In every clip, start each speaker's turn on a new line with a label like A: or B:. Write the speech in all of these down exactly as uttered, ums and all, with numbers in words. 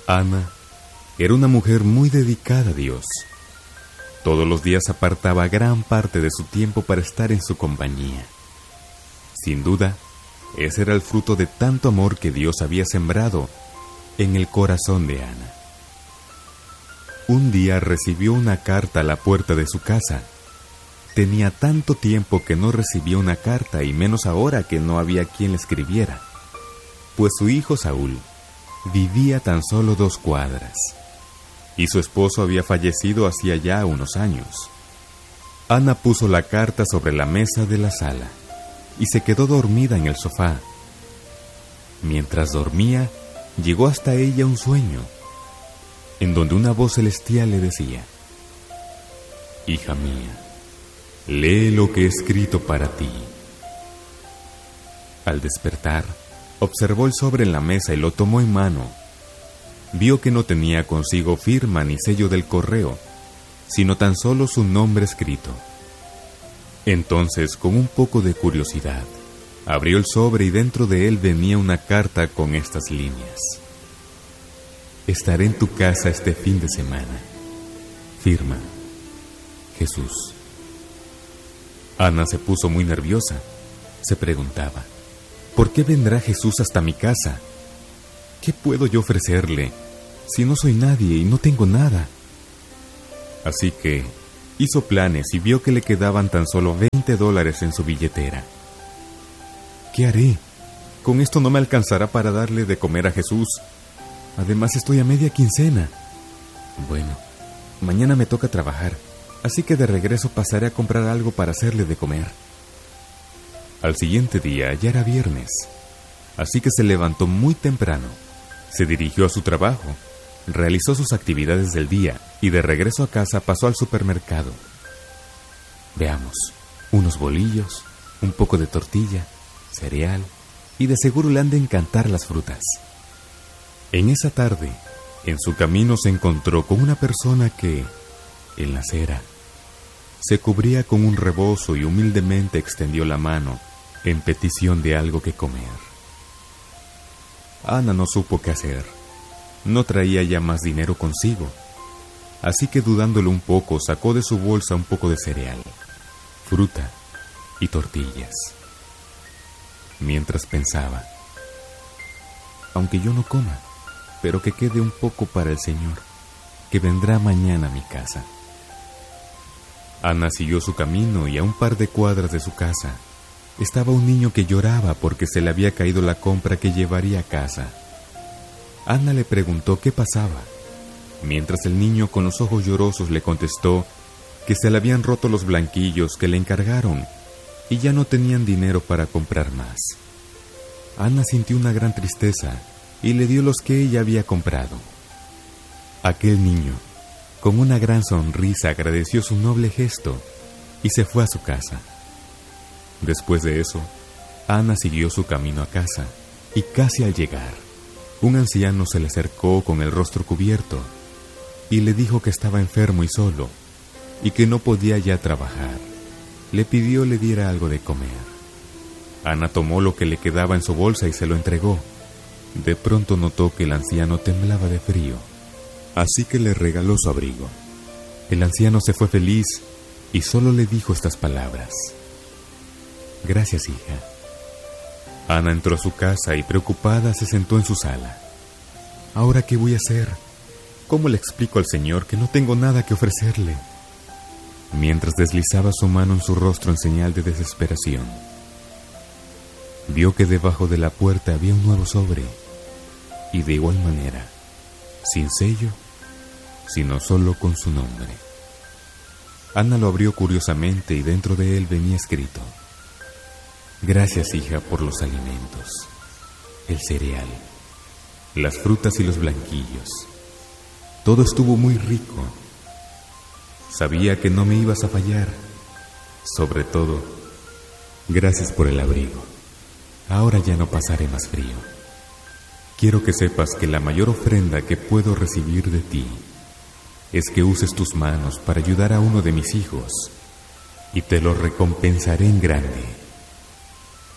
A: Ana era una mujer muy dedicada a Dios. Todos los días apartaba gran parte de su tiempo para estar en su compañía. Sin duda, ese era el fruto de tanto amor que Dios había sembrado en el corazón de Ana. Un día recibió una carta a la puerta de su casa. Tenía tanto tiempo que no recibía una carta, y menos ahora que no había quien le escribiera, pues su hijo Saúl vivía tan solo dos cuadras, y su esposo había fallecido hacía ya unos años. Ana puso la carta sobre la mesa de la sala y se quedó dormida en el sofá. Mientras dormía, llegó hasta ella un sueño, en donde una voz celestial le decía: «Hija mía, lee lo que he escrito para ti». Al despertar, observó el sobre en la mesa y lo tomó en mano. Vio que no tenía consigo firma ni sello del correo, sino tan solo su nombre escrito. Entonces, con un poco de curiosidad, abrió el sobre y dentro de él venía una carta con estas líneas: «Estaré en tu casa este fin de semana. Firma, Jesús». Ana se puso muy nerviosa. Se preguntaba: ¿por qué vendrá Jesús hasta mi casa? ¿Qué puedo yo ofrecerle si no soy nadie y no tengo nada? Así que hizo planes y vio que le quedaban tan solo veinte dólares en su billetera. ¿Qué haré? Con esto no me alcanzará para darle de comer a Jesús. Además, estoy a media quincena. Bueno, mañana me toca trabajar, así que de regreso pasaré a comprar algo para hacerle de comer. Al siguiente día ya era viernes, así que se levantó muy temprano, se dirigió a su trabajo, realizó sus actividades del día y de regreso a casa pasó al supermercado. Veamos, unos bolillos, un poco de tortilla, cereal, y de seguro le han de encantar las frutas. En esa tarde, en su camino se encontró con una persona que, en la acera, se cubría con un rebozo y humildemente extendió la mano en petición de algo que comer. Ana no supo qué hacer. No traía ya más dinero consigo, así que dudándolo un poco, sacó de su bolsa un poco de cereal, fruta y tortillas. Mientras pensaba: aunque yo no coma, pero que quede un poco para el Señor, que vendrá mañana a mi casa. Ana siguió su camino y a un par de cuadras de su casa estaba un niño que lloraba porque se le había caído la compra que llevaría a casa. Ana le preguntó qué pasaba, mientras el niño con los ojos llorosos le contestó que se le habían roto los blanquillos que le encargaron y ya no tenían dinero para comprar más. Ana sintió una gran tristeza y le dio los que ella había comprado. Aquel niño, con una gran sonrisa, agradeció su noble gesto y se fue a su casa. Después de eso, Ana siguió su camino a casa y casi al llegar, un anciano se le acercó con el rostro cubierto y le dijo que estaba enfermo y solo y que no podía ya trabajar. Le pidió le diera algo de comer. Ana tomó lo que le quedaba en su bolsa y se lo entregó. De pronto notó que el anciano temblaba de frío, así que le regaló su abrigo. El anciano se fue feliz y solo le dijo estas palabras: «Gracias, hija». Ana entró a su casa y preocupada se sentó en su sala. ¿Ahora qué voy a hacer? ¿Cómo le explico al Señor que no tengo nada que ofrecerle? Mientras deslizaba su mano en su rostro en señal de desesperación, vio que debajo de la puerta había un nuevo sobre, y de igual manera, sin sello, sino solo con su nombre. Ana lo abrió curiosamente y dentro de él venía escrito: «Gracias, hija, por los alimentos, el cereal, las frutas y los blanquillos. Todo estuvo muy rico. Sabía que no me ibas a fallar. Sobre todo, gracias por el abrigo. Ahora ya no pasaré más frío. Quiero que sepas que la mayor ofrenda que puedo recibir de ti es que uses tus manos para ayudar a uno de mis hijos, y te lo recompensaré en grande».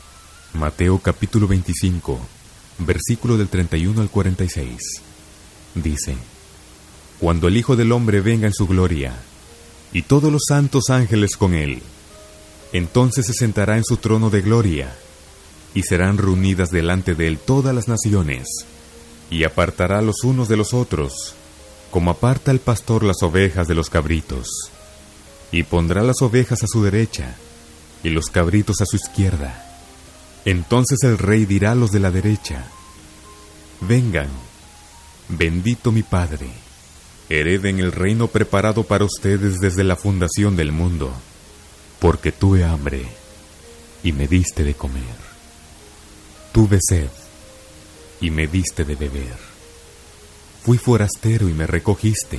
A: Mateo capítulo veinticinco, versículo del treinta y uno al cuarenta y seis. dice: cuando el Hijo del Hombre venga en su gloria, y todos los santos ángeles con él, entonces se sentará en su trono de gloria, y serán reunidas delante de él todas las naciones, y apartará los unos de los otros, como aparta el pastor las ovejas de los cabritos, y pondrá las ovejas a su derecha, y los cabritos a su izquierda. Entonces el rey dirá a los de la derecha: vengan, bendito mi Padre, hereden el reino preparado para ustedes desde la fundación del mundo, porque tuve hambre, y me diste de comer. Tuve sed, y me diste de beber. Fui forastero y me recogiste.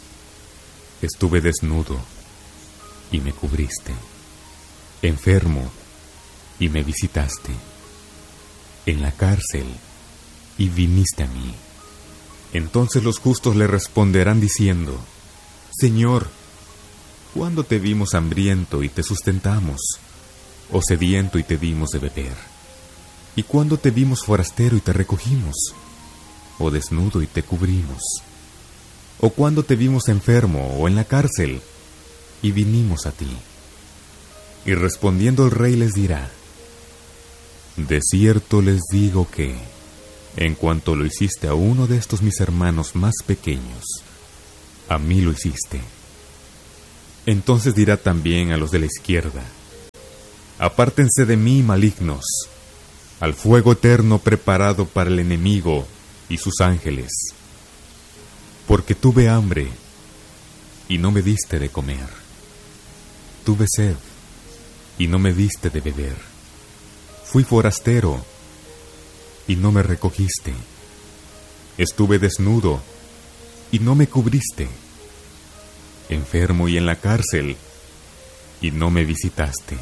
A: Estuve desnudo, y me cubriste. Enfermo, y me visitaste. En la cárcel, y viniste a mí. Entonces los justos le responderán diciendo: Señor, ¿cuándo te vimos hambriento y te sustentamos, o sediento y te dimos de beber? ¿Y cuándo te vimos forastero y te recogimos, o desnudo y te cubrimos? ¿O cuándo te vimos enfermo o en la cárcel y vinimos a ti? Y respondiendo el rey les dirá: de cierto les digo que, en cuanto lo hiciste a uno de estos mis hermanos más pequeños, a mí lo hiciste. Entonces dirá también a los de la izquierda: apártense de mí, malignos, al fuego eterno preparado para el enemigo y sus ángeles. Porque tuve hambre, y no me diste de comer. Tuve sed, y no me diste de beber. Fui forastero, y no me recogiste. Estuve desnudo, y no me cubriste. Enfermo y en la cárcel, y no me visitaste.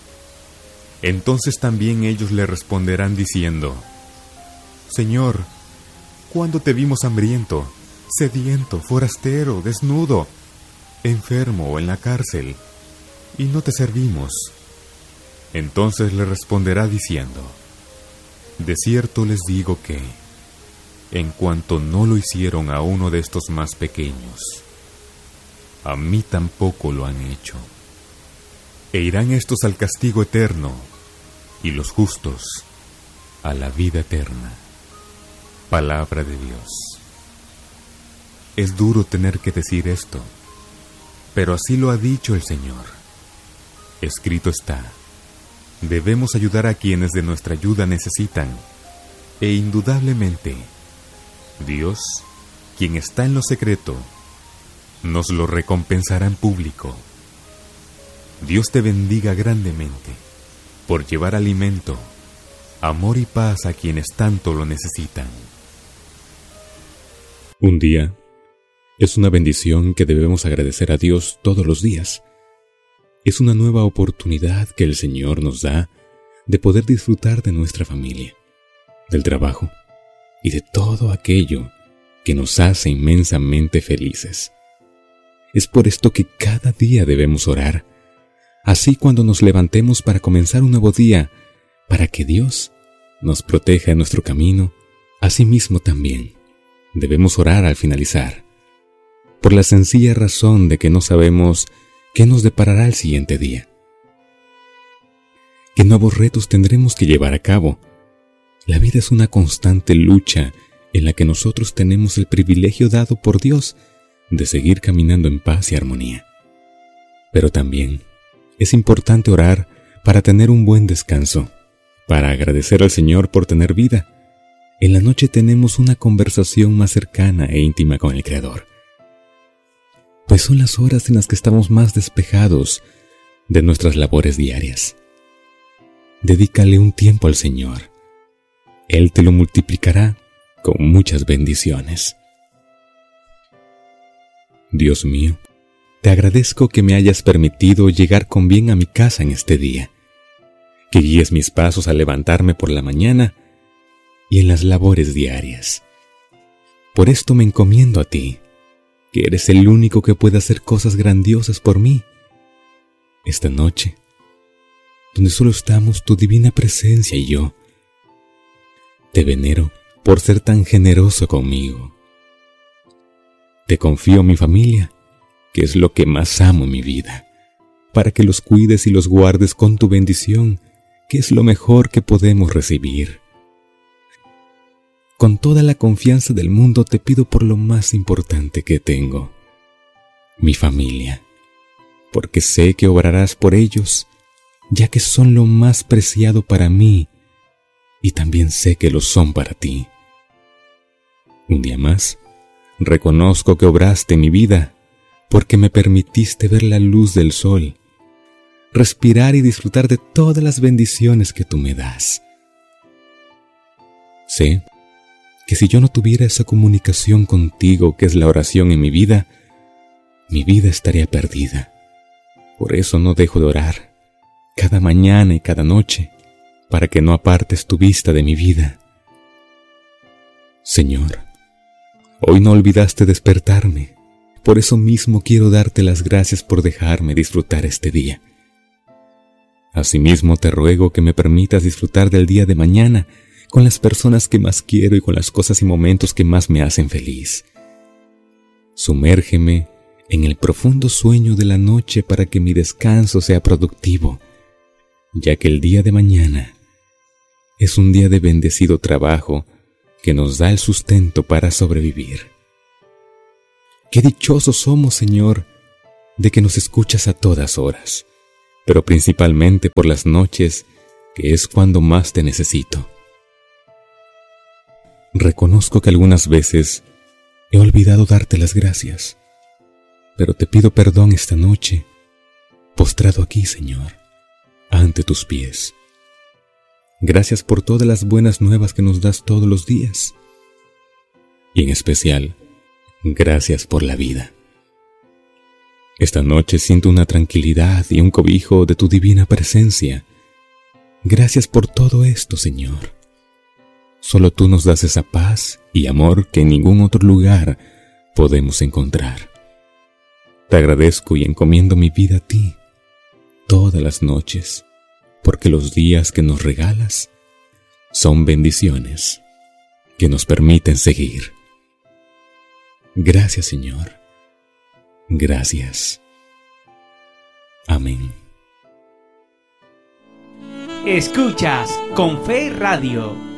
A: Entonces también ellos le responderán diciendo: Señor, ¿cuándo te vimos hambriento, sediento, forastero, desnudo, enfermo o en la cárcel, y no te servimos? Entonces le responderá diciendo: de cierto les digo que, en cuanto no lo hicieron a uno de estos más pequeños, a mí tampoco lo han hecho. E irán estos al castigo eterno, y los justos a la vida eterna. Palabra de Dios. Es duro tener que decir esto, pero así lo ha dicho el Señor. Escrito está: debemos ayudar a quienes de nuestra ayuda necesitan, e indudablemente, Dios, quien está en lo secreto, nos lo recompensará en público. Dios te bendiga grandemente por llevar alimento, amor y paz a quienes tanto lo necesitan. Un día es una bendición que debemos agradecer a Dios todos los días. Es una nueva oportunidad que el Señor nos da de poder disfrutar de nuestra familia, del trabajo y de todo aquello que nos hace inmensamente felices. Es por esto que cada día debemos orar, así cuando nos levantemos para comenzar un nuevo día, para que Dios nos proteja en nuestro camino. Asimismo también debemos orar al finalizar, por la sencilla razón de que no sabemos qué nos deparará el siguiente día. ¿Qué nuevos retos tendremos que llevar a cabo? La vida es una constante lucha en la que nosotros tenemos el privilegio dado por Dios de seguir caminando en paz y armonía. Pero también es importante orar para tener un buen descanso, para agradecer al Señor por tener vida. En la noche tenemos una conversación más cercana e íntima con el Creador, pues son las horas en las que estamos más despejados de nuestras labores diarias. Dedícale un tiempo al Señor. Él te lo multiplicará con muchas bendiciones. Dios mío, te agradezco que me hayas permitido llegar con bien a mi casa en este día, que guíes mis pasos al levantarme por la mañana y en las labores diarias. Por esto me encomiendo a ti, que eres el único que puede hacer cosas grandiosas por mí. Esta noche, donde solo estamos tu divina presencia y yo, te venero por ser tan generoso conmigo. Te confío mi familia, que es lo que más amo en mi vida, para que los cuides y los guardes con tu bendición, que es lo mejor que podemos recibir. Con toda la confianza del mundo te pido por lo más importante que tengo, mi familia, porque sé que obrarás por ellos, ya que son lo más preciado para mí, y también sé que lo son para ti. Un día más, reconozco que obraste en mi vida, porque me permitiste ver la luz del sol, respirar y disfrutar de todas las bendiciones que tú me das. Sé que si yo no tuviera esa comunicación contigo que es la oración en mi vida, mi vida estaría perdida. Por eso no dejo de orar, cada mañana y cada noche, para que no apartes tu vista de mi vida. Señor, hoy no olvidaste despertarme, por eso mismo quiero darte las gracias por dejarme disfrutar este día. Asimismo te ruego que me permitas disfrutar del día de mañana con las personas que más quiero y con las cosas y momentos que más me hacen feliz. Sumérgeme en el profundo sueño de la noche para que mi descanso sea productivo, ya que el día de mañana es un día de bendecido trabajo que nos da el sustento para sobrevivir. Qué dichosos somos, Señor, de que nos escuchas a todas horas, pero principalmente por las noches, que es cuando más te necesito. Reconozco que algunas veces he olvidado darte las gracias, pero te pido perdón esta noche, postrado aquí, Señor, ante tus pies. Gracias por todas las buenas nuevas que nos das todos los días. Y en especial, gracias por la vida. Esta noche siento una tranquilidad y un cobijo de tu divina presencia. Gracias por todo esto, Señor. Solo tú nos das esa paz y amor que en ningún otro lugar podemos encontrar. Te agradezco y encomiendo mi vida a ti todas las noches, porque los días que nos regalas son bendiciones que nos permiten seguir. Gracias, Señor. Gracias. Amén.
B: Escuchas Con Fe Radio.